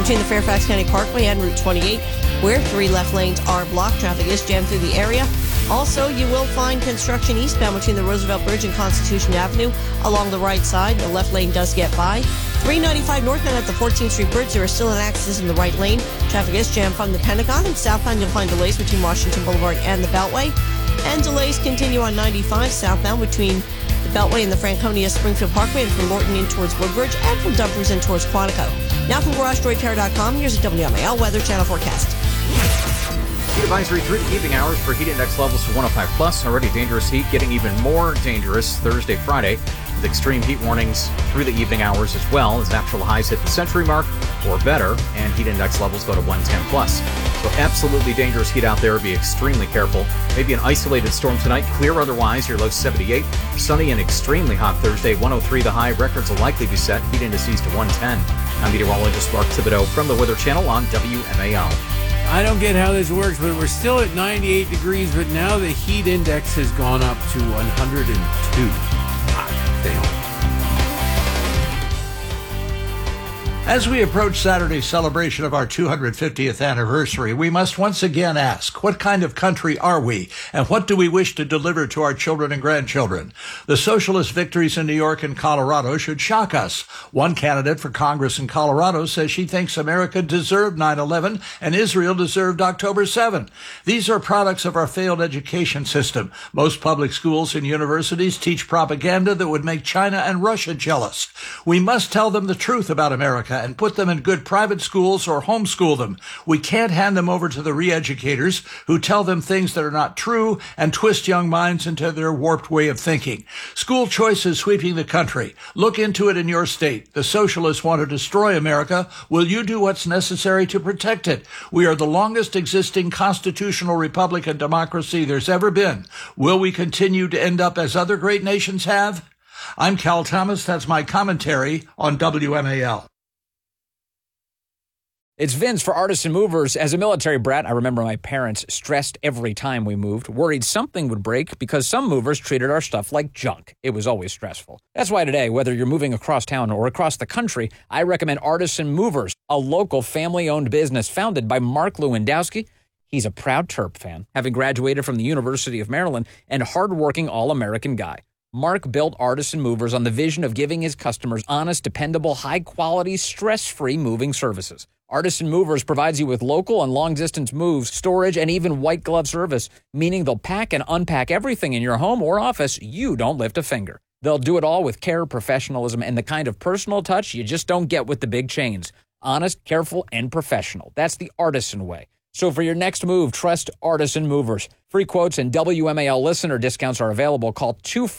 between the Fairfax County Parkway and Route 28, where 3 left lanes are blocked. Traffic is jammed through the area. Also, you will find construction eastbound between the Roosevelt Bridge and Constitution Avenue along the right side. The left lane does get by. 395 northbound at the 14th Street Bridge, there is still an accident in the right lane. Traffic is jammed from the Pentagon, and southbound you'll find delays between Washington Boulevard and the Beltway. And delays continue on 95 southbound between the Beltway and the Franconia Springfield Parkway, and from Morton in towards Woodbridge, and from Dumfries in towards Quantico. Now from GarageDroidCare.com, here's a WMAL Weather Channel forecast. Heat advisory through the evening hours for heat index levels for 105 plus. Already dangerous heat, getting even more dangerous Thursday, Friday, with extreme heat warnings through the evening hours as well, as actual highs hit the century mark or better, and heat index levels go to 110 plus. So absolutely dangerous heat out there. Be extremely careful. Maybe an isolated storm tonight. Clear otherwise. Your low 78. Sunny and extremely hot Thursday. 103 the high. Records will likely be set. Heat indices to 110. I'm meteorologist Mark Thibodeau from the Weather Channel on WMAL. I don't get how this works, but we're still at 98 degrees, but now the heat index has gone up to 102. Hot damn. As we approach Saturday's celebration of our 250th anniversary, we must once again ask, what kind of country are we, and what do we wish to deliver to our children and grandchildren? The socialist victories in New York and Colorado should shock us. One candidate for Congress in Colorado says she thinks America deserved 9/11 and Israel deserved October 7. These are products of our failed education system. Most public schools and universities teach propaganda that would make China and Russia jealous. We must tell them the truth about America and put them in good private schools or homeschool them. We can't hand them over to the re-educators who tell them things that are not true and twist young minds into their warped way of thinking. School choice is sweeping the country. Look into it in your state. The socialists want to destroy America. Will you do what's necessary to protect it? We are the longest existing constitutional republic and democracy there's ever been. Will we continue to end up as other great nations have? I'm Cal Thomas. That's my commentary on WMAL. It's Vince for Artisan Movers. As a military brat, I remember my parents stressed every time we moved, worried something would break because some movers treated our stuff like junk. It was always stressful. That's why today, whether you're moving across town or across the country, I recommend Artisan Movers, a local family-owned business founded by Mark Lewandowski. He's a proud Terp fan, having graduated from the University of Maryland, and hardworking all-American guy. Mark built Artisan Movers on the vision of giving his customers honest, dependable, high-quality, stress-free moving services. Artisan Movers provides you with local and long-distance moves, storage, and even white glove service, meaning they'll pack and unpack everything in your home or office. You don't lift a finger. They'll do it all with care, professionalism, and the kind of personal touch you just don't get with the big chains. Honest, careful, and professional. That's the Artisan way. So for your next move, trust Artisan Movers. Free quotes and WMAL listener discounts are available. Call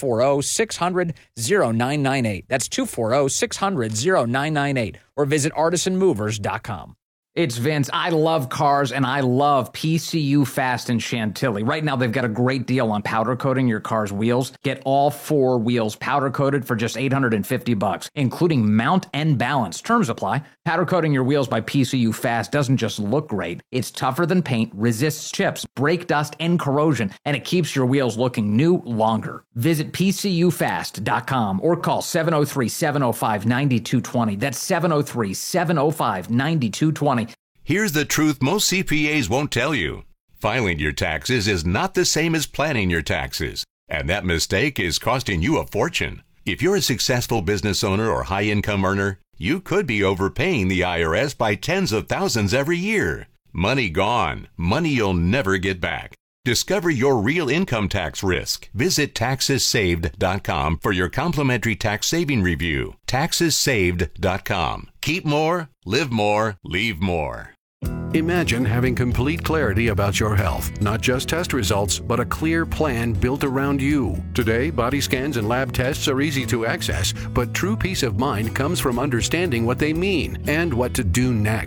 240-600-0998. That's 240-600-0998. Or visit artisanmovers.com. It's Vince. I love cars, and I love PCU Fast in Chantilly. Right now, they've got a great deal on powder coating your car's wheels. Get all 4 wheels powder coated for just $850, including mount and balance. Terms apply. Powder coating your wheels by PCU Fast doesn't just look great. It's tougher than paint, resists chips, brake dust, and corrosion, and it keeps your wheels looking new longer. Visit PCUFast.com or call 703-705-9220. That's 703-705-9220. Here's the truth most CPAs won't tell you. Filing your taxes is not the same as planning your taxes, and that mistake is costing you a fortune. If you're a successful business owner or high-income earner, you could be overpaying the IRS by tens of thousands every year. Money gone, money you'll never get back. Discover your real income tax risk. Visit TaxesSaved.com for your complimentary tax saving review. TaxesSaved.com. Keep more, live more, leave more. Imagine having complete clarity about your health, not just test results, but a clear plan built around you. Today, body scans and lab tests are easy to access, but true peace of mind comes from understanding what they mean and what to do next.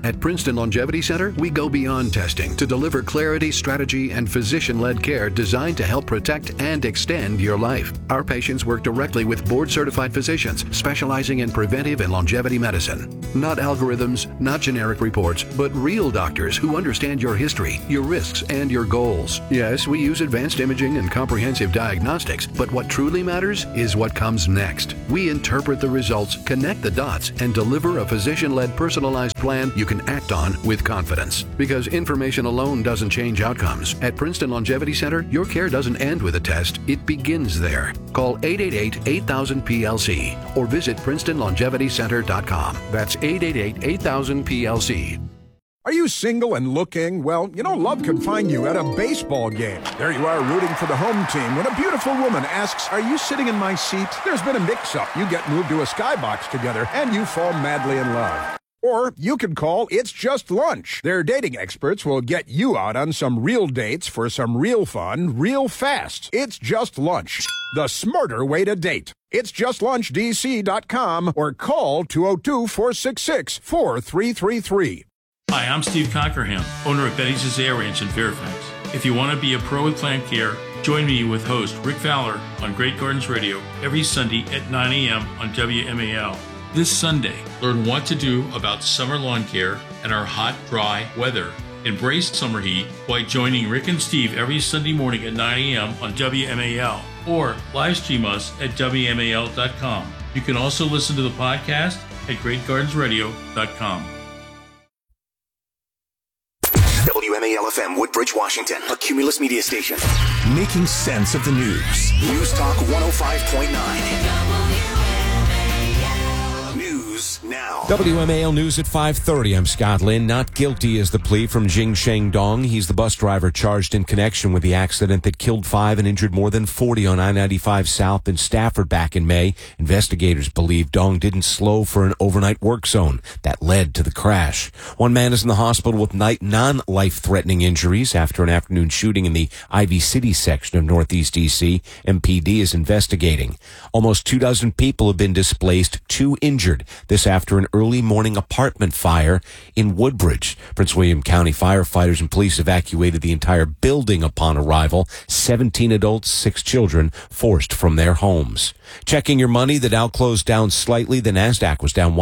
At Princeton Longevity Center, we go beyond testing to deliver clarity, strategy, and physician-led care designed to help protect and extend your life. Our patients work directly with board-certified physicians specializing in preventive and longevity medicine. Not algorithms, not generic reports, but real doctors who understand your history, your risks, and your goals. Yes, we use advanced imaging and comprehensive diagnostics, but what truly matters is what comes next. We interpret the results, connect the dots, and deliver a physician-led personalized plan you can act on with confidence. Because information alone doesn't change outcomes. At Princeton Longevity Center, your care doesn't end with a test, it begins there. Call 888-8000-PLC or visit PrincetonLongevityCenter.com. That's 888-8000-PLC. Are you single and looking? Well, love can find you at a baseball game. There you are rooting for the home team when a beautiful woman asks, "Are you sitting in my seat?" There's been a mix-up. You get moved to a skybox together and you fall madly in love. Or you can call It's Just Lunch. Their dating experts will get you out on some real dates for some real fun, real fast. It's Just Lunch, the smarter way to date. It's JustLunchDC.com or call 202-466-4333. Hi, I'm Steve Cockerham, owner of Betty's Azalea Ranch in Fairfax. If you want to be a pro with plant care, join me with host Rick Fowler on Great Gardens Radio every Sunday at 9 a.m. on WMAL. This Sunday, learn what to do about summer lawn care and our hot, dry weather. Embrace summer heat by joining Rick and Steve every Sunday morning at 9 a.m. on WMAL or live stream us at WMAL.com. You can also listen to the podcast at GreatGardensRadio.com. WMAL-FM, Woodbridge, Washington, a Cumulus media station. Making sense of the news. News Talk 105.9. Now. WMAL News at 5:30. I'm Scott Lynn. Not guilty is the plea from Jing Sheng Dong. He's the bus driver charged in connection with the accident that killed 5 and injured more than 40 on I-95 South in Stafford back in May. Investigators believe Dong didn't slow for an overnight work zone. That led to the crash. One man is in the hospital with non-life-threatening injuries after an afternoon shooting in the Ivy City section of Northeast D.C. MPD is investigating. Almost 24 people have been displaced, 2 injured. This after an early morning apartment fire in Woodbridge. Prince William County firefighters and police evacuated the entire building upon arrival. 17 adults, 6 children forced from their homes. Checking your money, the Dow closed down slightly. The Nasdaq was down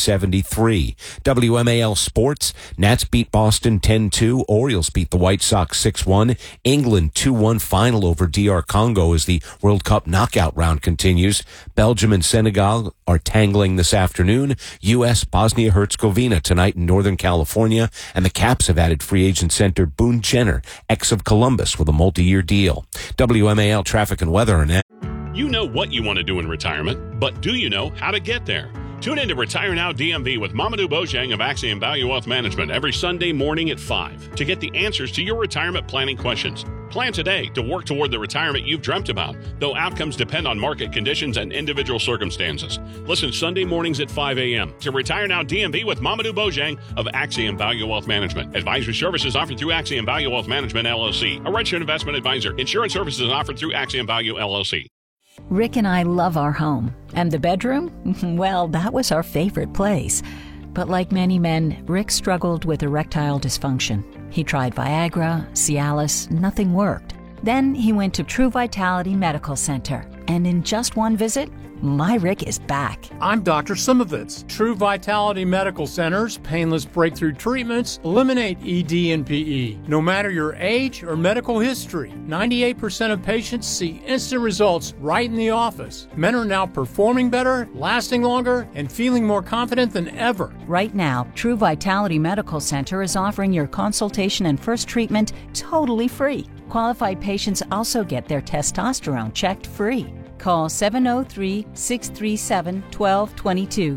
173. WMAL Sports, Nats beat Boston 10-2. Orioles beat the White Sox 6-1. England 2-1 final over DR Congo as the World Cup knockout round continues. Belgium and Senegal are tangling this afternoon. U.S. Bosnia-Herzegovina tonight in Northern California. And the Caps have added free agent center Boone Jenner, ex of Columbus, with a multi-year deal. WMAL traffic and weather are next. You know what you want to do in retirement, but do you know how to get there? Tune in to Retire Now DMV with Mamadou Bojang of Axiom Value Wealth Management every Sunday morning at 5 to get the answers to your retirement planning questions. Plan today to work toward the retirement you've dreamt about, though outcomes depend on market conditions and individual circumstances. Listen Sunday mornings at 5 a.m. to Retire Now DMV with Mamadou Bojang of Axiom Value Wealth Management. Advisory services offered through Axiom Value Wealth Management, LLC, a registered investment advisor. Insurance services offered through Axiom Value, LLC. Rick and I love our home. And the bedroom? Well, that was our favorite place. But like many men, Rick struggled with erectile dysfunction. He tried Viagra, Cialis, nothing worked. Then he went to True Vitality Medical Center. And in just one visit, my Rick is back. I'm Dr. Simovitz. True Vitality Medical Center's painless breakthrough treatments eliminate ED and PE. No matter your age or medical history, 98% of patients see instant results right in the office. Men are now performing better, lasting longer, and feeling more confident than ever. Right now, True Vitality Medical Center is offering your consultation and first treatment totally free. Qualified patients also get their testosterone checked free. Call 703-637-1222.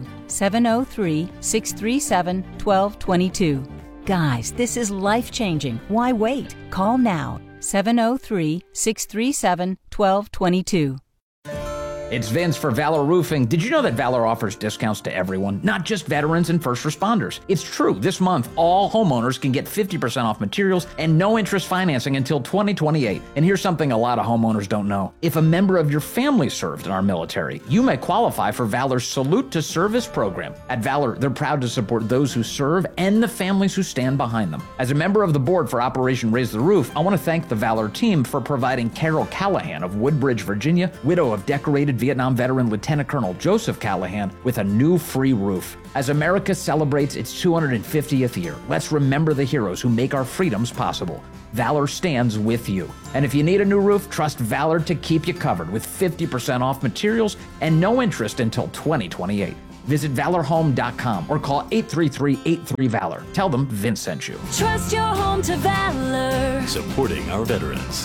703-637-1222. Guys, this is life-changing. Why wait? Call now. 703-637-1222. It's Vince for Valor Roofing. Did you know that Valor offers discounts to everyone, not just veterans and first responders? It's true. This month, all homeowners can get 50% off materials and no interest financing until 2028. And here's something a lot of homeowners don't know. If a member of your family served in our military, you may qualify for Valor's Salute to Service program. At Valor, they're proud to support those who serve and the families who stand behind them. As a member of the board for Operation Raise the Roof, I want to thank the Valor team for providing Carol Callahan of Woodbridge, Virginia, widow of decorated Vietnam veteran Lieutenant Colonel Joseph Callahan, with a new free roof. As America celebrates its 250th year, let's remember the heroes who make our freedoms possible. Valor stands with you. And if you need a new roof, trust Valor to keep you covered with 50% off materials and no interest until 2028. Visit valorhome.com or call 833-83-VALOR. Tell them Vince sent you. Trust your home to Valor. Supporting our veterans.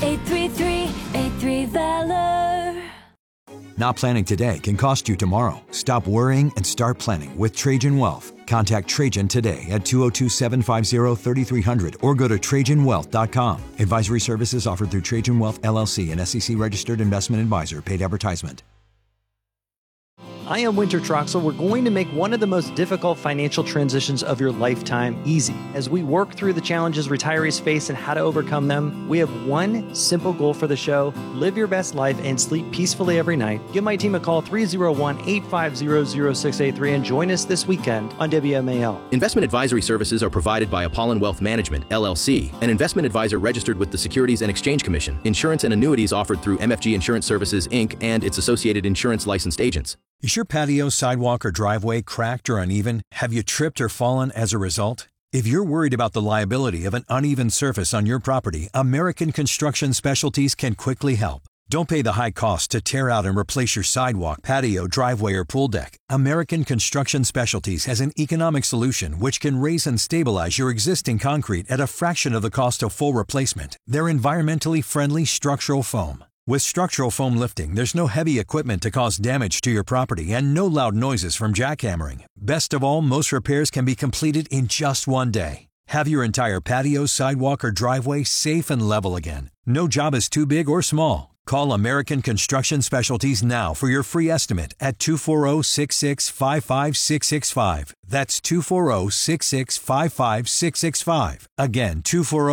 833-83-VALOR. Not planning today can cost you tomorrow. Stop worrying and start planning with Trajan Wealth. Contact Trajan today at 202-750-3300 or go to TrajanWealth.com. Advisory services offered through Trajan Wealth, LLC, an SEC-registered investment advisor. Paid advertisement. I am Winter Troxel. We're going to make one of the most difficult financial transitions of your lifetime easy. As we work through the challenges retirees face and how to overcome them, we have one simple goal for the show: live your best life and sleep peacefully every night. Give my team a call, 301-850-0683, and join us this weekend on WMAL. Investment advisory services are provided by Apollon Wealth Management, LLC, an investment advisor registered with the Securities and Exchange Commission. Insurance and annuities offered through MFG Insurance Services, Inc. and its associated insurance licensed agents. Is your patio, sidewalk, or driveway cracked or uneven? Have you tripped or fallen as a result? If you're worried about the liability of an uneven surface on your property, American Construction Specialties can quickly help. Don't pay the high cost to tear out and replace your sidewalk, patio, driveway, or pool deck. American Construction Specialties has an economic solution which can raise and stabilize your existing concrete at a fraction of the cost of full replacement. They're environmentally friendly structural foam. With structural foam lifting, there's no heavy equipment to cause damage to your property and no loud noises from jackhammering. Best of all, most repairs can be completed in just one day. Have your entire patio, sidewalk, or driveway safe and level again. No job is too big or small. Call American Construction Specialties now for your free estimate at 240-665-5665. That's 240-665-5665. Again,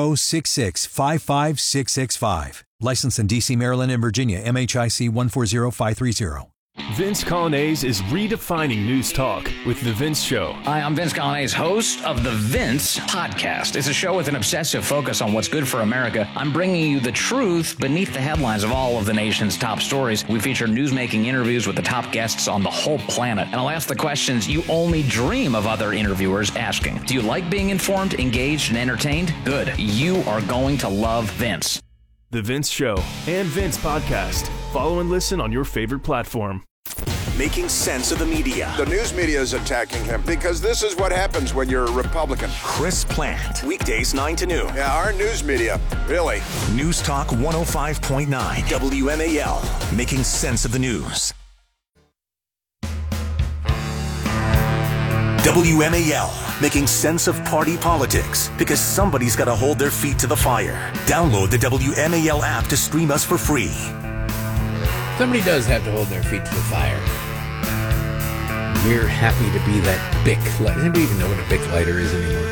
240-665-5665. Licensed in D.C., Maryland, and Virginia, MHIC 140530. Vince Colonnese is redefining news talk with The Vince Show. Hi, I'm Vince Colonnese, host of The Vince Podcast. It's a show with an obsessive focus on what's good for America. I'm bringing you the truth beneath the headlines of all of the nation's top stories. We feature news-making interviews with the top guests on the whole planet. And I'll ask the questions you only dream of other interviewers asking. Do you like being informed, engaged, and entertained? Good. You are going to love Vince. The Vince Show and Vince Podcast. Follow and listen on your favorite platform. Making sense of the media. The news media is attacking him because this is what happens when you're a Republican. Chris Plant. Weekdays 9 to noon. Yeah, our news media, really. News Talk 105.9. WMAL. Making sense of the news. WMAL. Making sense of party politics because somebody's got to hold their feet to the fire. Download the WMAL app to stream us for free. Somebody does have to hold their feet to the fire. We're happy to be that Bic light. Does anybody even know what a Bic lighter is anymore?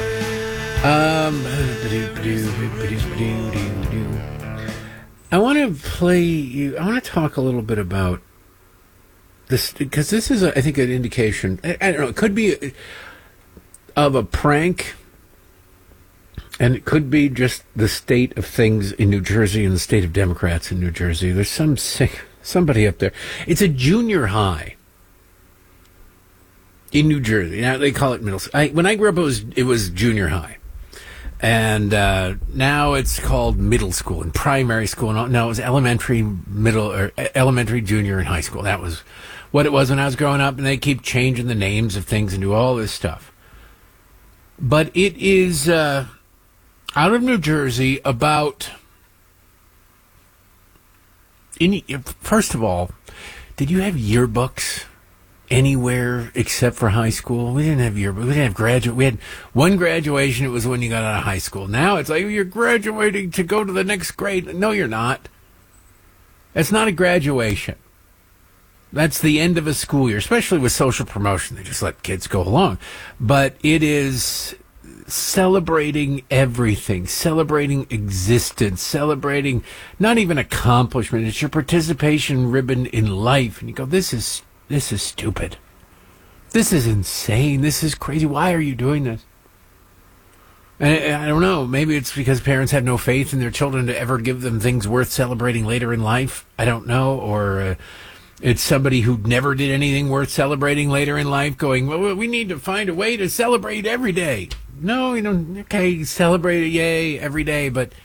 I want to talk a little bit about this, because this is, I think, an indication. I don't know, it could be of a prank, and it could be just the state of things in New Jersey and the state of Democrats in New Jersey. There's somebody up there. It's a junior high in New Jersey. Now they call it middle school. When I grew up, it was junior high, and now it's called middle school and primary school. No, it was elementary, junior, and high school. That was what it was when I was growing up. And they keep changing the names of things and do all this stuff. But it is out of New Jersey about... First of all, did you have yearbooks anywhere except for high school? We didn't have yearbooks. We didn't have graduate. We had one graduation. It was when you got out of high school. Now it's like you're graduating to go to the next grade. No, you're not. That's not a graduation. That's the end of a school year, especially with social promotion. They just let kids go along. But it is celebrating everything, celebrating existence, celebrating not even accomplishment. It's your participation ribbon in life. And you go, this is stupid. This is insane. This is crazy. Why are you doing this? And I don't know. Maybe it's because parents have no faith in their children to ever give them things worth celebrating later in life. I don't know. Or it's somebody who never did anything worth celebrating later in life going, well, we need to find a way to celebrate every day. No, okay, celebrate it, yay, every day. But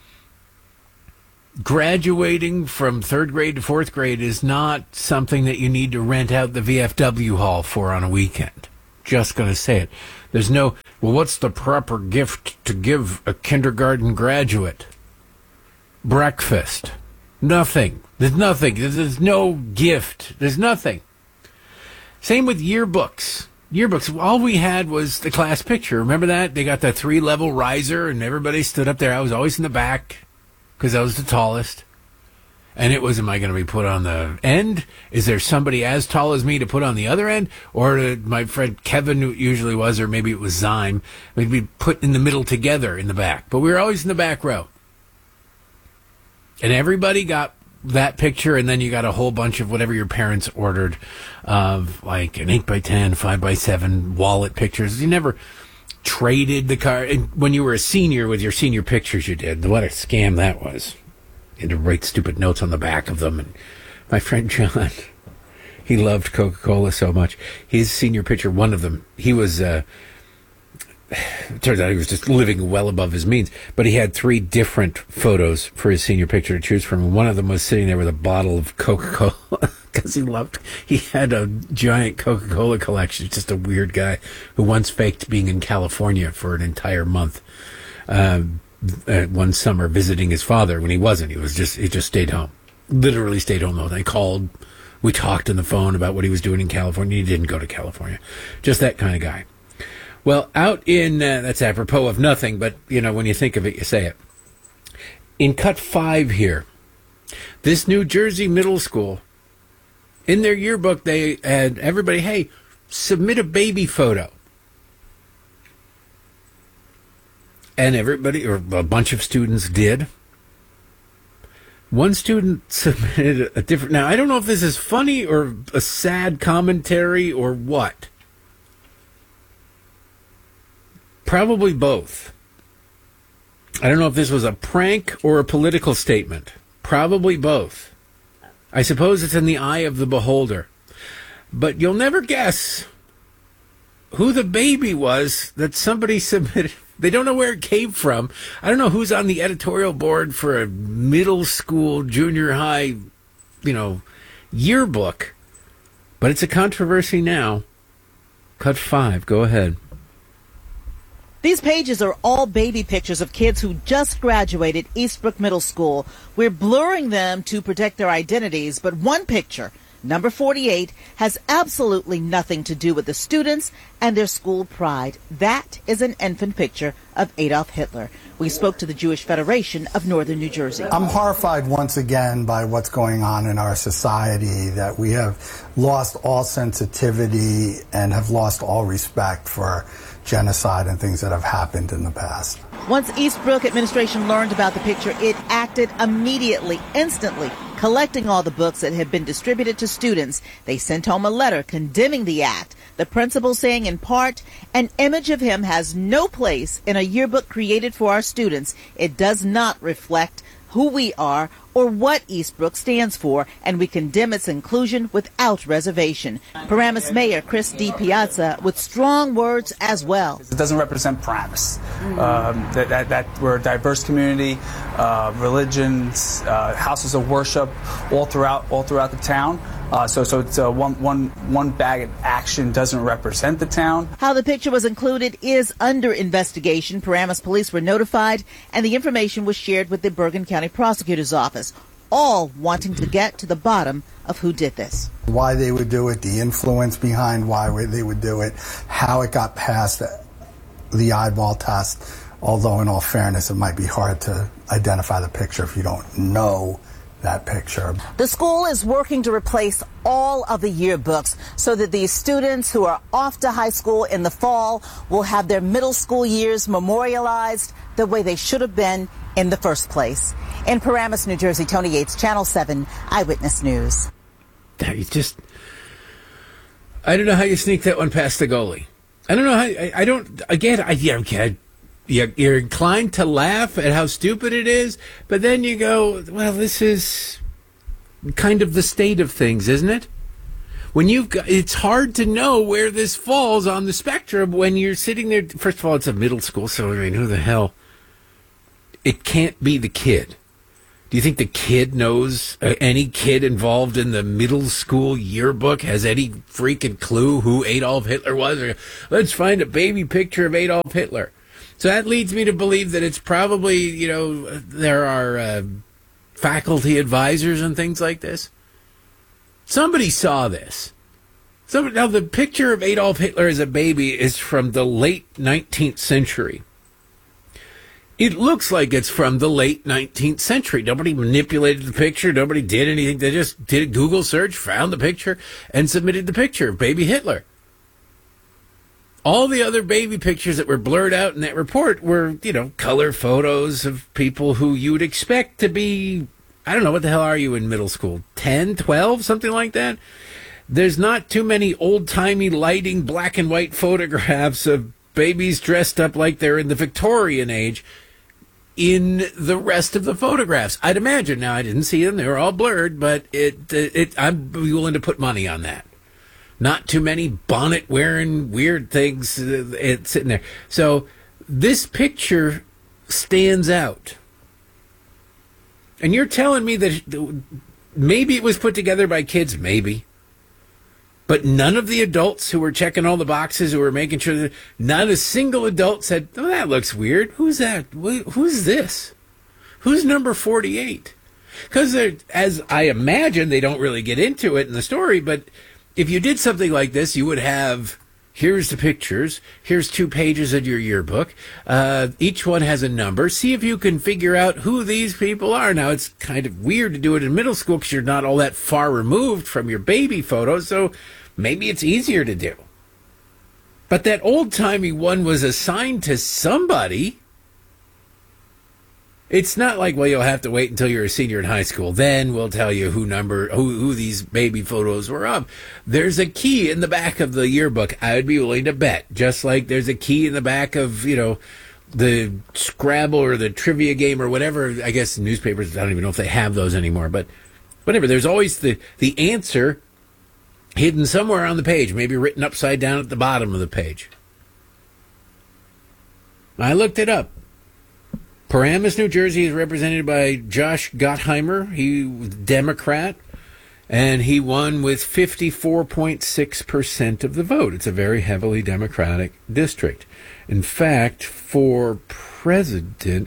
graduating from 3rd grade to 4th grade is not something that you need to rent out the VFW hall for on a weekend. Just going to say it. There's no, well, what's the proper gift to give a kindergarten graduate? Breakfast. Nothing. There's nothing. There's no gift. There's nothing. Same with yearbooks. Yearbooks. All we had was the class picture. Remember that? They got the 3-level riser and everybody stood up there. I was always in the back because I was the tallest. And it was, am I going to be put on the end? Is there somebody as tall as me to put on the other end? Or my friend Kevin, who usually was, or maybe it was Zyme, we'd be put in the middle together in the back. But we were always in the back row. And everybody got that picture, and then you got a whole bunch of whatever your parents ordered of like an 8x10, 5x7 wallet pictures. You never traded the card. And when you were a senior with your senior pictures, you did. What a scam that was. You had to write stupid notes on the back of them. And my friend John, he loved Coca-Cola so much. His senior picture, one of them, he was, it turns out he was just living well above his means, but he had 3 different photos for his senior picture to choose from. And one of them was sitting there with a bottle of Coca-Cola because he had a giant Coca-Cola collection. Just a weird guy who once faked being in California for an entire month. One summer visiting his father when he wasn't. He just stayed home. Literally stayed home though. They called. We talked on the phone about what he was doing in California. He didn't go to California. Just that kind of guy. Well, out in, that's apropos of nothing, but, when you think of it, you say it. In cut 5 here, this New Jersey middle school, in their yearbook, they had everybody, hey, submit a baby photo. And everybody, or a bunch of students did. One student submitted a different, now I don't know if this is funny or a sad commentary or what. Probably both. I don't know if this was a prank or a political statement. Probably both. I suppose it's in the eye of the beholder. But you'll never guess who the baby was that somebody submitted. They don't know where it came from. I don't know who's on the editorial board for a middle school, junior high, yearbook. But it's a controversy now. Cut 5. Go ahead. These pages are all baby pictures of kids who just graduated Eastbrook Middle School. We're blurring them to protect their identities, but one picture, number 48, has absolutely nothing to do with the students and their school pride. That is an infant picture of Adolf Hitler. We spoke to the Jewish Federation of Northern New Jersey. I'm horrified once again by what's going on in our society, that we have lost all sensitivity and have lost all respect for genocide and things that have happened in the past. Once Eastbrook administration learned about the picture, it acted immediately, instantly, collecting all the books that had been distributed to students. They sent home a letter condemning the act. The principal saying in part, an image of him has no place in a yearbook created for our students. It does not reflect who we are or what Eastbrook stands for, and we condemn its inclusion without reservation. Paramus Mayor Chris D. Piazza with strong words as well. It doesn't represent Paramus. That we're a diverse community, religions, houses of worship all throughout the town. So it's one bag of action doesn't represent the town. How the picture was included is under investigation. Paramus police were notified, and the information was shared with the Bergen County Prosecutor's Office, all wanting to get to the bottom of who did this. Why they would do it, the influence behind why they would do it, how it got past the eyeball test, although in all fairness it might be hard to identify the picture if you don't know that picture. The school is working to replace all of the yearbooks so that these students who are off to high school in the fall will have their middle school years memorialized the way they should have been in the first place. In Paramus, New Jersey, Tony Yates, Channel 7 Eyewitness News. I don't know how you sneak that one past the goalie. I don't know how, you're inclined to laugh at how stupid it is, but then you go, well, this is kind of the state of things, isn't it? It's hard to know where this falls on the spectrum when you're sitting there. First of all, it's a middle school, so I mean, who the hell? It can't be the kid. Do you think the kid knows, any kid involved in the middle school yearbook has any freaking clue who Adolf Hitler was? Or, let's find a baby picture of Adolf Hitler. So that leads me to believe that it's probably, there are faculty advisors and things like this. Somebody saw this. Now, the picture of Adolf Hitler as a baby is from the late 19th century. It looks like it's from the late 19th century. Nobody manipulated the picture. Nobody did anything. They just did a Google search, found the picture, and submitted the picture of baby Hitler. All the other baby pictures that were blurred out in that report were, color photos of people who you would expect to be, I don't know, what the hell are you in middle school? 10, 12, something like that? There's not too many old-timey lighting black and white photographs of babies dressed up like they're in the Victorian age in the rest of the photographs. I'd imagine. Now, I didn't see them. They were all blurred, but I'm willing to put money on that. Not too many bonnet-wearing weird things sitting there. So this picture stands out. And you're telling me that maybe it was put together by kids, maybe. But none of the adults who were checking all the boxes, who were making sure that not a single adult said, oh, that looks weird. Who's that? Who's this? Who's number 48? Because as I imagine, they don't really get into it in the story, but if you did something like this, you would have, here's the pictures, here's 2 pages of your yearbook, each one has a number, see if you can figure out who these people are. Now, it's kind of weird to do it in middle school because you're not all that far removed from your baby photos, so maybe it's easier to do. But that old-timey one was assigned to somebody. It's not like, well, you'll have to wait until you're a senior in high school. Then we'll tell you who these baby photos were of. There's a key in the back of the yearbook. I would be willing to bet. Just like there's a key in the back of, the Scrabble or the trivia game or whatever. I guess newspapers, I don't even know if they have those anymore. But whatever, there's always the answer hidden somewhere on the page, maybe written upside down at the bottom of the page. I looked it up. Paramus, New Jersey is represented by Josh Gottheimer. He was Democrat, and he won with 54.6% of the vote. It's a very heavily Democratic district. In fact, for president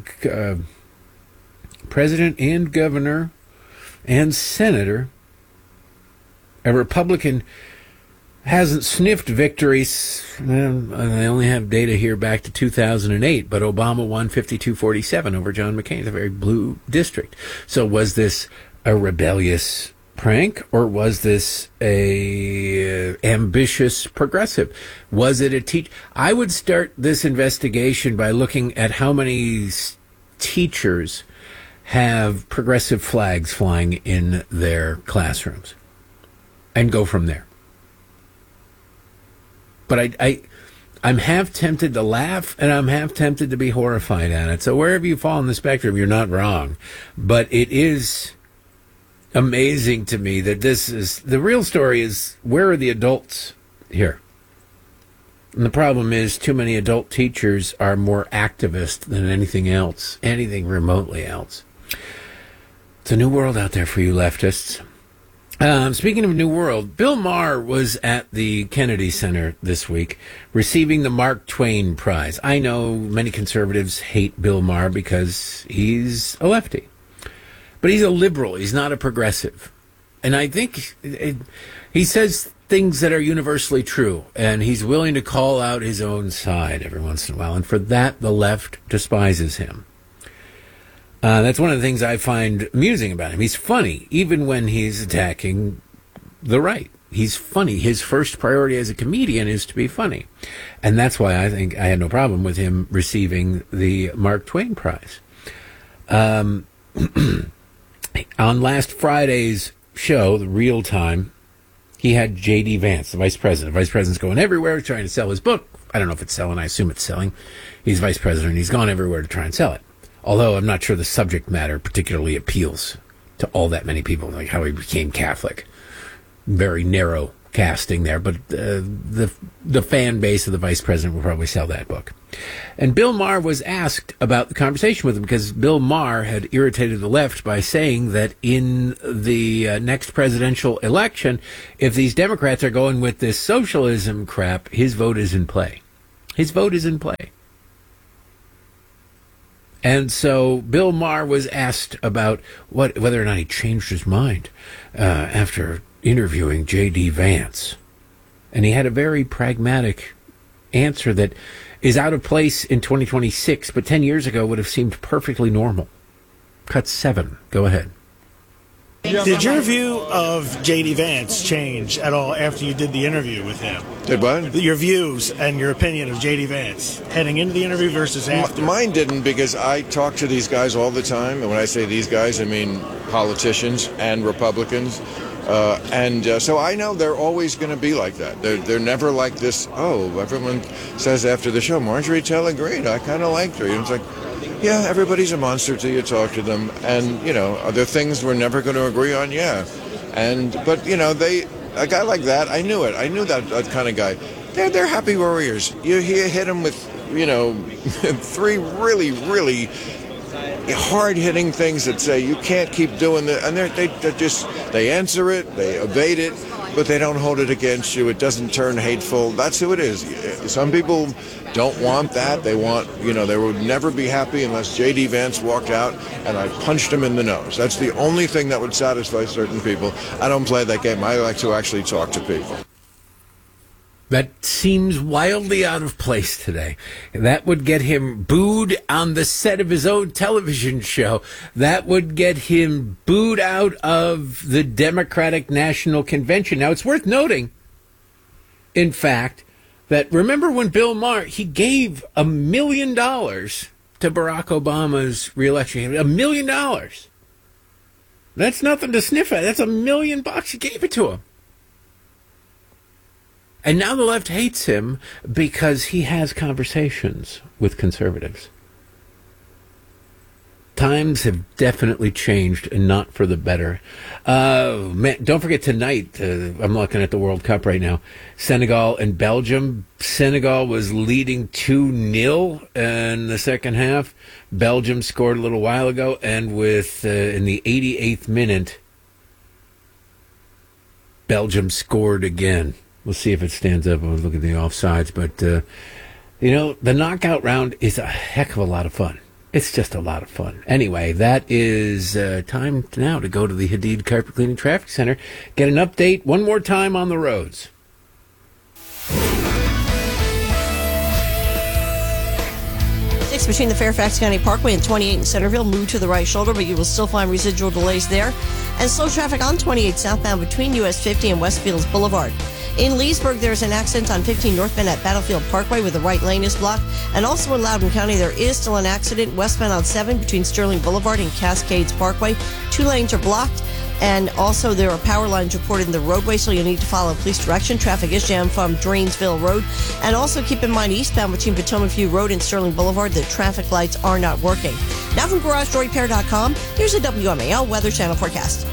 and governor and senator, a Republican hasn't sniffed victories. Well, I only have data here back to 2008, but Obama won 52-47 over John McCain. It's a very blue district. So was this a rebellious prank, or was this a ambitious progressive? Was it a I would start this investigation by looking at how many teachers have progressive flags flying in their classrooms and go from there. But I'm half tempted to laugh, and I'm half tempted to be horrified at it. So wherever you fall on the spectrum, you're not wrong. But it is amazing to me that the real story is, where are the adults here? And the problem is, too many adult teachers are more activist than anything else, anything remotely else. It's a new world out there for you leftists. Speaking of New World, Bill Maher was at the Kennedy Center this week receiving the Mark Twain Prize. I know many conservatives hate Bill Maher because he's a lefty. But he's a liberal. He's not a progressive. And I think he says things that are universally true, and he's willing to call out his own side every once in a while. And for that, the left despises him. That's one of the things I find amusing about him. He's funny, even when he's attacking the right. He's funny. His first priority as a comedian is to be funny. And that's why I think I had no problem with him receiving the Mark Twain Prize. On last Friday's show, the Real Time, he had J.D. Vance, the vice president. The vice president's going everywhere trying to sell his book. I don't know if it's selling. I assume it's selling. He's vice president. He's gone everywhere to try and sell it. Although I'm not sure the subject matter particularly appeals to all that many people, like how he became Catholic. Very narrow casting there, but the fan base of the vice president will probably sell that book. And Bill Maher was asked about the conversation with him because Bill Maher had irritated the left by saying that in the next presidential election, if these Democrats are going with this socialism crap, his vote is in play. His vote is in play. And so Bill Maher was asked about whether or not he changed his mind after interviewing J.D. Vance. And he had a very pragmatic answer that is out of place in 2026, but 10 years ago would have seemed perfectly normal. Cut 7. Go ahead. Did your view of J.D. Vance change at all after you did the interview with him? Did what? Your views and your opinion of J.D. Vance heading into the interview versus after? Mine didn't, because I talk to these guys all the time. And when I say these guys, I mean politicians and Republicans. So I know they're always going to be like that. They're never like this, everyone says after the show, Marjorie Taylor Greene, I kind of liked her. And it's like, yeah, everybody's a monster till you talk to them. And, are there things we're never going to agree on? Yeah. But a guy like that, I knew it. I knew that kind of guy. They're happy warriors. You hit them with, 3 really, really hard-hitting things that say you can't keep doing that, and they answer it, they evade it, but they don't hold it against you. It doesn't turn hateful. That's who it is. Some people don't want that. They want, they would never be happy unless J.D. Vance walked out and I punched him in the nose. That's the only thing that would satisfy certain people. I don't play that game. I like to actually talk to people. That seems wildly out of place today. That would get him booed on the set of his own television show. That would get him booed out of the Democratic National Convention. Now, it's worth noting, in fact, that remember when Bill Maher, he gave $1 million to Barack Obama's reelection. $1 million. That's nothing to sniff at. That's $1 million. He gave it to him. And now the left hates him because he has conversations with conservatives. Times have definitely changed, and not for the better. Man, don't forget tonight, I'm looking at the World Cup right now, Senegal and Belgium. Senegal was leading 2-0 in the second half. Belgium scored a little while ago, and in the 88th minute, Belgium scored again. We'll see if it stands up. I'll look at the offsides. But, the knockout round is a heck of a lot of fun. It's just a lot of fun. Anyway, that is time now to go to the Hadid Carpet Cleaning Traffic Center. Get an update one more time on the roads. Between the Fairfax County Parkway and 28 in Centerville, move to the right shoulder, but you will still find residual delays there. And slow traffic on 28 southbound between US 50 and Westfields Boulevard. In Leesburg, there's an accident on 15 northbound at Battlefield Parkway where the right lane is blocked. And also in Loudoun County, there is still an accident westbound on 7 between Sterling Boulevard and Cascades Parkway. 2 lanes are blocked. And also there are power lines reported in the roadway, so you'll need to follow police direction. Traffic is jammed from Drainsville Road. And also keep in mind, eastbound between Potomac View Road and Sterling Boulevard, the traffic lights are not working. Now from GarageDoorRepair.com, here's a WMAL Weather Channel forecast.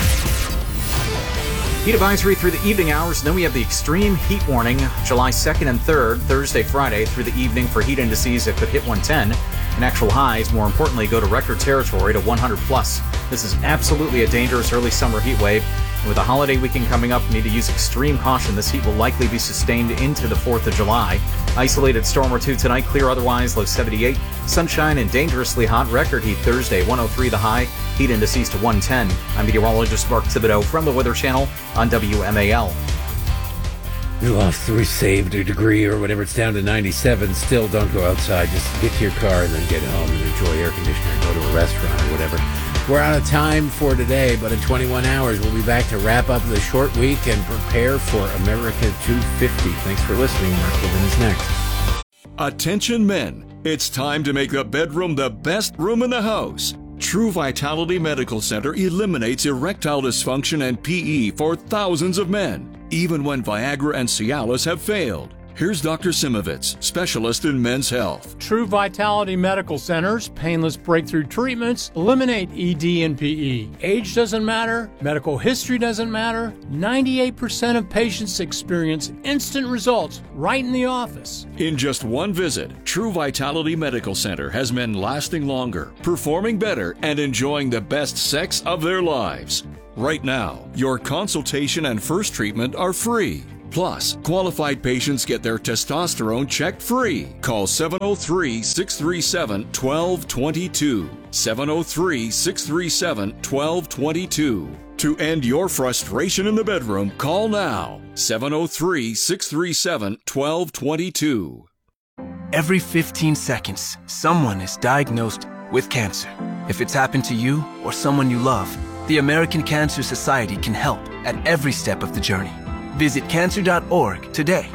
Heat advisory through the evening hours. Then we have the extreme heat warning July 2nd and 3rd, Thursday, Friday through the evening for heat indices that could hit 110. And actual highs, more importantly, go to record territory to 100 plus. This is absolutely a dangerous early summer heat wave. And with the holiday weekend coming up, we need to use extreme caution. This heat will likely be sustained into the 4th of July. Isolated storm or two tonight, clear otherwise, low 78. Sunshine and dangerously hot, record heat Thursday, 103 the high. Heat indices to 110. I'm meteorologist Mark Thibodeau from the Weather Channel on WMAL. you lost or saved a degree or whatever, it's down to 97, still don't go outside. Just get to your car and then get home and enjoy air conditioning, go to a restaurant or whatever. We're out of time for today, but in 21 hours, we'll be back to wrap up the short week and prepare for America 250. Thanks for listening. Mark Levin is next. Attention men, it's time to make the bedroom the best room in the house. True Vitality Medical Center eliminates erectile dysfunction and PE for thousands of men, even when Viagra and Cialis have failed. Here's Dr. Simovitz, specialist in men's health. True Vitality Medical Center's painless breakthrough treatments eliminate ED and PE. Age doesn't matter. Medical history doesn't matter. 98% of patients experience instant results right in the office. In just one visit, True Vitality Medical Center has men lasting longer, performing better, and enjoying the best sex of their lives. Right now, your consultation and first treatment are free. Plus, qualified patients get their testosterone checked free. Call 703-637-1222. 703-637-1222. To end your frustration in the bedroom, call now. 703-637-1222. Every 15 seconds, someone is diagnosed with cancer. If it's happened to you or someone you love, the American Cancer Society can help at every step of the journey. Visit cancer.org today.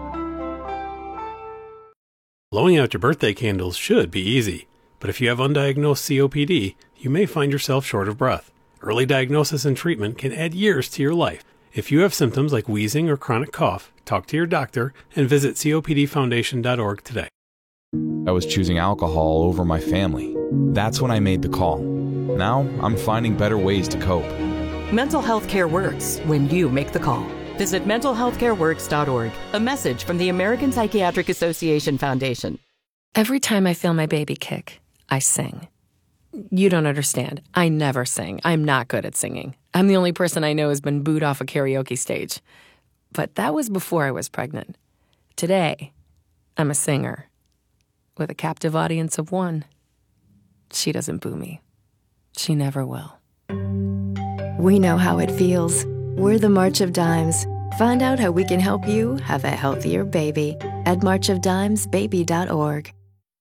Blowing out your birthday candles should be easy, but if you have undiagnosed COPD, you may find yourself short of breath. Early diagnosis and treatment can add years to your life. If you have symptoms like wheezing or chronic cough, talk to your doctor and visit copdfoundation.org today. I was choosing alcohol over my family. That's when I made the call. Now I'm finding better ways to cope. Mental health care works when you make the call. Visit mentalhealthcareworks.org. A message from the American Psychiatric Association Foundation. Every time I feel my baby kick, I sing. You don't understand. I never sing. I'm not good at singing. I'm the only person I know who's been booed off a karaoke stage. But that was before I was pregnant. Today, I'm a singer with a captive audience of one. She doesn't boo me. She never will. We know how it feels. We're the March of Dimes. Find out how we can help you have a healthier baby at marchofdimesbaby.org.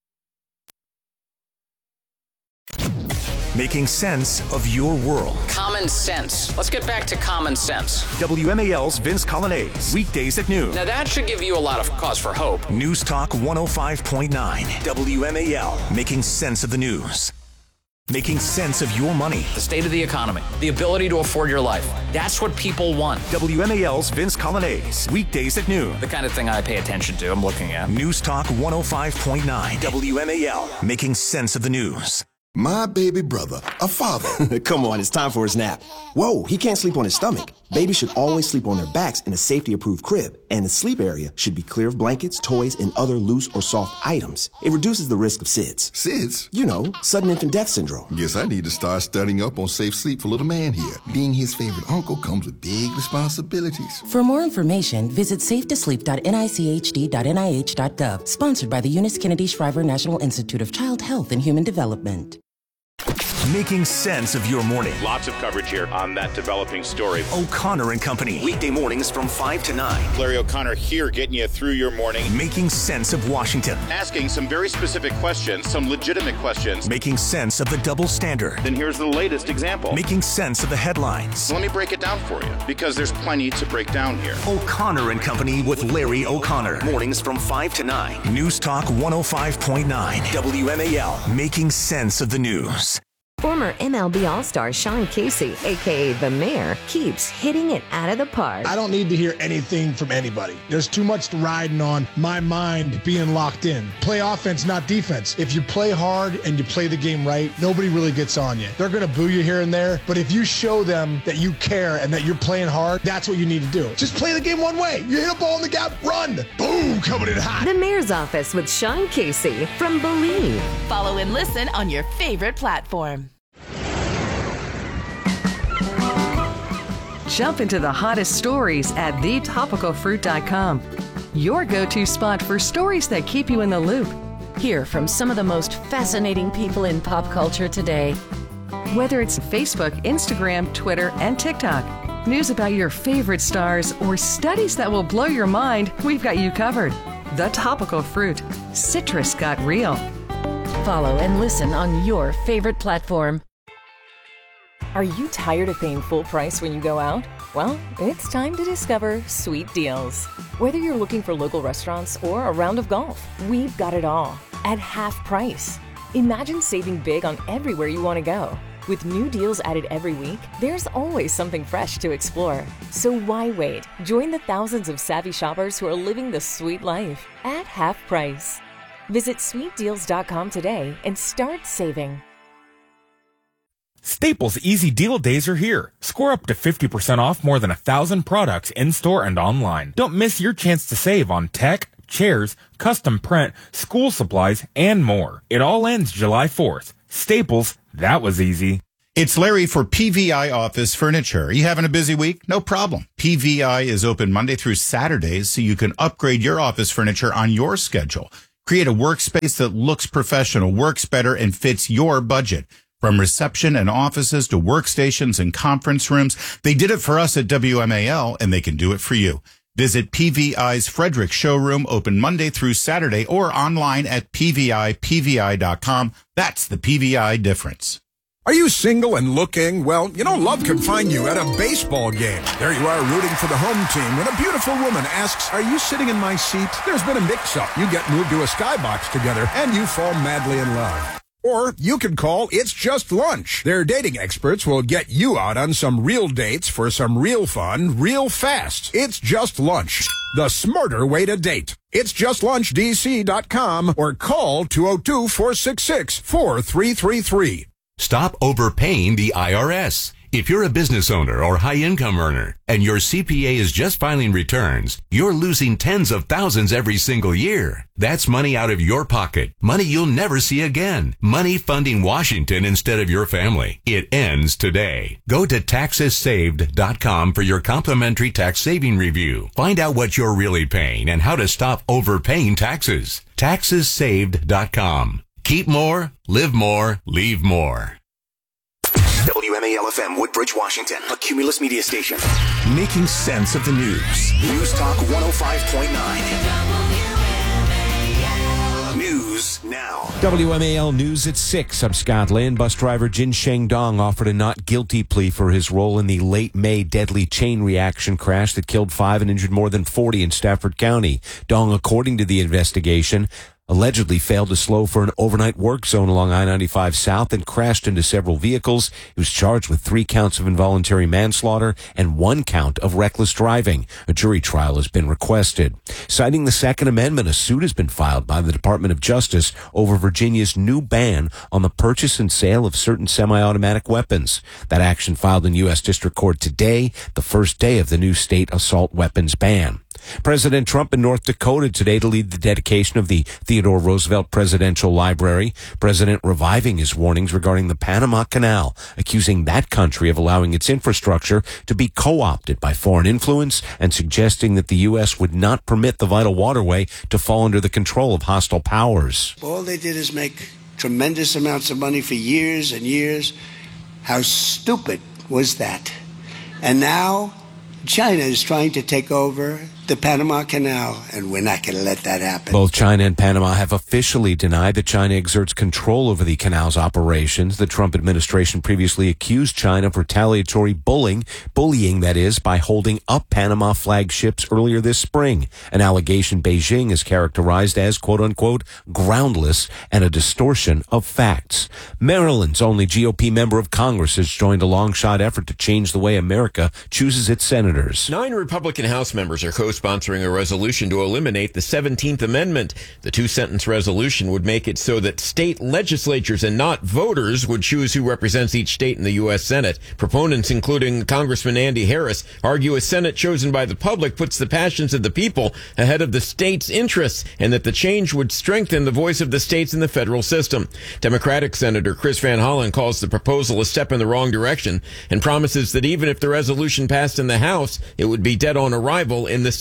Making sense of your world. Common sense. Let's get back to common sense. WMAL's Vince Colonnese. Weekdays at noon. Now that should give you a lot of cause for hope. News Talk 105.9. WMAL. Making sense of the news. Making sense of your money. The state of the economy. The ability to afford your life. That's what people want. WMAL's Vince Colonnese. Weekdays at noon. The kind of thing I pay attention to, I'm looking at. News Talk 105.9. WMAL. Making sense of the news. My baby brother, a father. Come on, it's time for his nap. Whoa, he can't sleep on his stomach. Babies should always sleep on their backs in a safety-approved crib, and the sleep area should be clear of blankets, toys, and other loose or soft items. It reduces the risk of SIDS. SIDS? You know, sudden infant death syndrome. Guess I need to start studying up on safe sleep for little man here. Being his favorite uncle comes with big responsibilities. For more information, visit safetosleep.nichd.nih.gov. Sponsored by the Eunice Kennedy Shriver National Institute of Child Health and Human Development. Making sense of your morning. Lots of coverage here on that developing story. O'Connor and Company. Weekday mornings from 5 to 9. Larry O'Connor here getting you through your morning. Making sense of Washington. Asking some very specific questions, some legitimate questions. Making sense of the double standard. Then here's the latest example. Making sense of the headlines. So let me break it down for you, because there's plenty to break down here. O'Connor and Company with Larry O'Connor. Mornings from 5 to 9. News Talk 105.9. WMAL. Making sense of the news. Former MLB All-Star Sean Casey, a.k.a. The Mayor, keeps hitting it out of the park. I don't need to hear anything from anybody. There's too much riding on my mind being locked in. Play offense, not defense. If you play hard and you play the game right, nobody really gets on you. They're going to boo you here and there, but if you show them that you care and that you're playing hard, that's what you need to do. Just play the game one way. You hit a ball in the gap, run. Boom, coming in hot. The Mayor's Office with Sean Casey from Believe. Follow and listen on your favorite platform. Jump into the hottest stories at thetopicalfruit.com. Your go-to spot for stories that keep you in the loop. Hear from some of the most fascinating people in pop culture today. Whether it's Facebook, Instagram, Twitter, and TikTok, news about your favorite stars, or studies that will blow your mind, we've got you covered. The Topical Fruit. Citrus got real. Follow and listen on your favorite platform. Are you tired of paying full price when you go out? Well, it's time to discover Sweet Deals. Whether you're looking for local restaurants or a round of golf, we've got it all at half price. Imagine saving big on everywhere you want to go. With new deals added every week, there's always something fresh to explore. So why wait? Join the thousands of savvy shoppers who are living the sweet life at half price. Visit sweetdeals.com today and start saving. Staples Easy Deal Days are here. Score up to 50% off more than 1,000 products in-store and online. Don't miss your chance to save on tech, chairs, custom print, school supplies, and more. It all ends July 4th. Staples, that was easy. It's Larry for PVI Office Furniture. Are you having a busy week? No problem. PVI is open Monday through Saturdays so you can upgrade your office furniture on your schedule. Create a workspace that looks professional, works better, and fits your budget. From reception and offices to workstations and conference rooms, they did it for us at WMAL, and they can do it for you. Visit PVI's Frederick showroom, open Monday through Saturday, or online at pvi.com. That's the PVI difference. Are you single and looking? Well, love can find you at a baseball game. There you are rooting for the home team when a beautiful woman asks, "Are you sitting in my seat?" There's been a mix-up. You get moved to a skybox together, and you fall madly in love. Or you can call It's Just Lunch. Their dating experts will get you out on some real dates for some real fun, real fast. It's Just Lunch, the smarter way to date. It's justllunchdc.com or call 202-466-4333. Stop overpaying the IRS. If you're a business owner or high-income earner and your CPA is just filing returns, you're losing tens of thousands every single year. That's money out of your pocket, money you'll never see again, money funding Washington instead of your family. It ends today. Go to taxessaved.com for your complimentary tax saving review. Find out what you're really paying and how to stop overpaying taxes. Taxessaved.com. Keep more, live more, leave more. WMAL-FM, Woodbridge, Washington, a Cumulus media station. Making sense of the news. News Talk 105.9. News now. WMAL News at 6. I'm Scott Lynn. Bus driver Jin Sheng Dong offered a not guilty plea for his role in the late May deadly chain reaction crash that killed 5 and injured more than 40 in Stafford County. Dong, according to the investigation, allegedly failed to slow for an overnight work zone along I-95 South and crashed into several vehicles. He was charged with 3 counts of involuntary manslaughter and 1 count of reckless driving. A jury trial has been requested. Citing the Second Amendment, a suit has been filed by the Department of Justice over Virginia's new ban on the purchase and sale of certain semi-automatic weapons. That action filed in U.S. District Court today, the first day of the new state assault weapons ban. President Trump in North Dakota today to lead the dedication of the Theodore Roosevelt Presidential Library. President reviving his warnings regarding the Panama Canal, accusing that country of allowing its infrastructure to be co-opted by foreign influence and suggesting that the U.S. would not permit the vital waterway to fall under the control of hostile powers. All they did is make tremendous amounts of money for years and years. How stupid was that? And now China is trying to take over the Panama Canal, and we're not going to let that happen. Both China and Panama have officially denied that China exerts control over the canal's operations. The Trump administration previously accused China of retaliatory bullying that is, by holding up Panama flag ships earlier this spring, an allegation Beijing has characterized as, quote-unquote, groundless and a distortion of facts. Maryland's only GOP member of Congress has joined a long-shot effort to change the way America chooses its senators. 9 Republican House members are co-sponsoring a resolution to eliminate the 17th Amendment. The 2-sentence resolution would make it so that state legislatures and not voters would choose who represents each state in the U.S. Senate. Proponents, including Congressman Andy Harris, argue a Senate chosen by the public puts the passions of the people ahead of the state's interests, and that the change would strengthen the voice of the states in the federal system. Democratic Senator Chris Van Hollen calls the proposal a step in the wrong direction and promises that even if the resolution passed in the House, it would be dead on arrival in the Senate.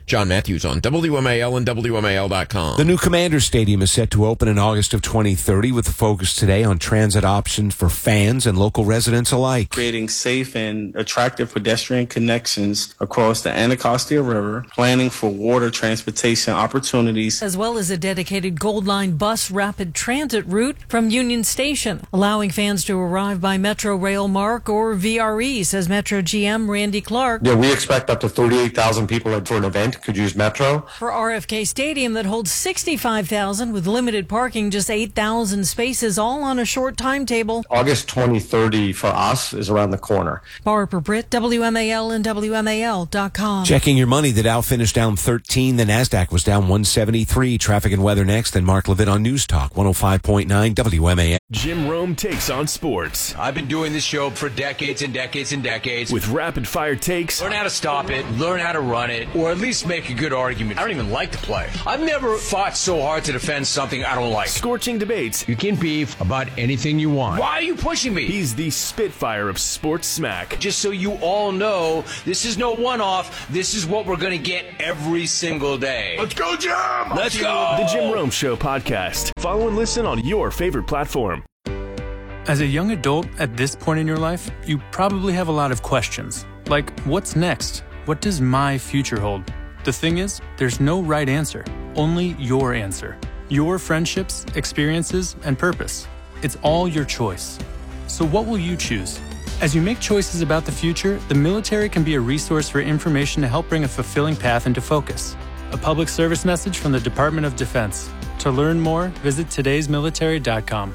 John Matthews on WMAL and WMAL.com. The new Commander Stadium is set to open in August of 2030 with the focus today on transit options for fans and local residents alike. Creating safe and attractive pedestrian connections across the Anacostia River, planning for water transportation opportunities, as well as a dedicated Gold Line bus rapid transit route from Union Station, allowing fans to arrive by Metro Rail Mark or VRE, says Metro GM Randy Clark. Yeah, we expect up to 38,000 people for an event could use Metro. For RFK Stadium that holds 65,000 with limited parking, just 8,000 spaces, all on a short timetable. August 2030 for us is around the corner. Barbara Britt, WMAL and WMAL.com. Checking your money, the Dow finished down 13. The NASDAQ was down 173. Traffic and weather next. Then Mark Levitt on News Talk 105.9 WMAL. Jim Rome takes on sports. I've been doing this show for decades and decades and decades. With rapid fire takes. Learn how to stop it, learn how to run it, or at least make a good argument. I don't even like the play. I've never fought so hard to defend something I don't like. Scorching debates. You can beef about anything you want. Why are you pushing me? He's the Spitfire of sports smack. Just so you all know, this is no one-off. This is what we're going to get every single day. Let's go, Jim! Let's go! The Jim Rome Show podcast. Follow and listen on your favorite platform. As a young adult at this point in your life, you probably have a lot of questions. Like, what's next? What does my future hold? The thing is, there's no right answer, only your answer. Your friendships, experiences, and purpose. It's all your choice. So what will you choose? As you make choices about the future, the military can be a resource for information to help bring a fulfilling path into focus. A public service message from the Department of Defense. To learn more, visit todaysmilitary.com.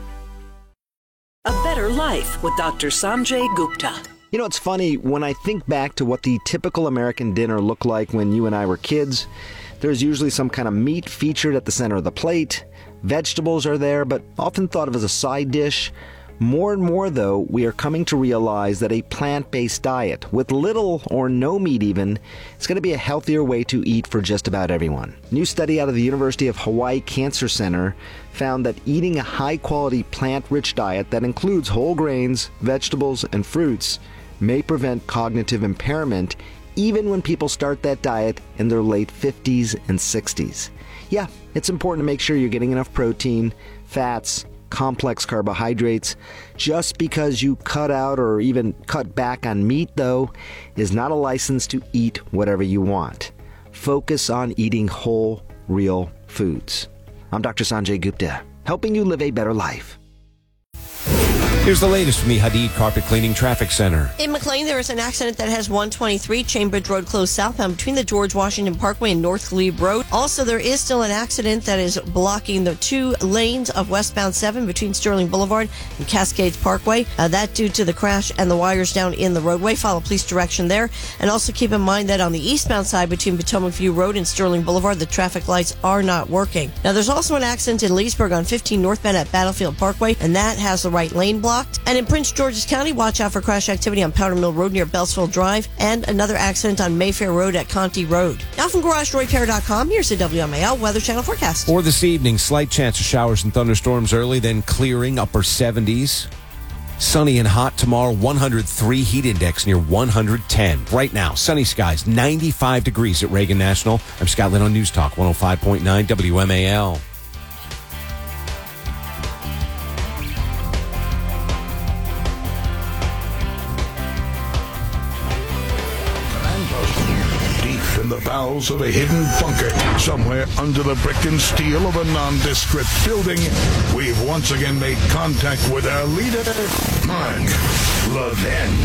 A Better Life with Dr. Sanjay Gupta. You know, it's funny, when I think back to what the typical American dinner looked like when you and I were kids, there's usually some kind of meat featured at the center of the plate. Vegetables are there, but often thought of as a side dish. More and more, though, we are coming to realize that a plant-based diet, with little or no meat even, is going to be a healthier way to eat for just about everyone. A new study out of the University of Hawaii Cancer Center found that eating a high-quality plant-rich diet that includes whole grains, vegetables, and fruits may prevent cognitive impairment even when people start that diet in their late 50s and 60s. Yeah, it's important to make sure you're getting enough protein, fats, complex carbohydrates. Just because you cut out or even cut back on meat, though, is not a license to eat whatever you want. Focus on eating whole, real foods. I'm Dr. Sanjay Gupta, helping you live a better life. Here's the latest from the Hadid Carpet Cleaning Traffic Center. In McLean, there is an accident that has 123 Chainbridge Road closed southbound between the George Washington Parkway and North Glebe Road. Also, there is still an accident that is blocking the 2 lanes of westbound 7 between Sterling Boulevard and Cascades Parkway. That due to the crash and the wires down in the roadway. Follow police direction there. And also keep in mind that on the eastbound side between Potomac View Road and Sterling Boulevard, the traffic lights are not working. Now, there's also an accident in Leesburg on 15 northbound at Battlefield Parkway, and that has the right lane blocked. And in Prince George's County, watch out for crash activity on Powder Mill Road near Beltsville Drive, and another accident on Mayfair Road at Conti Road. Now from GarageDoorRepair.com, here's the WMAL Weather Channel forecast. For this evening, slight chance of showers and thunderstorms early, then clearing, upper 70s. Sunny and hot tomorrow, 103 heat index near 110. Right now, sunny skies, 95 degrees at Reagan National. I'm Scott Lynn on News Talk 105.9 WMAL. In the bowels of a hidden bunker, somewhere under the brick and steel of a nondescript building, we've once again made contact with our leader, Mark Levin.